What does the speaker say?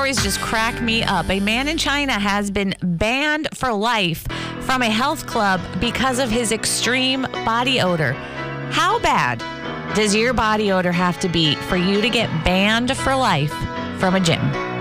stories just crack me up. A man in China has been banned for life from a health club because of his extreme body odor. How bad does your body odor have to be for you to get banned for life from a gym?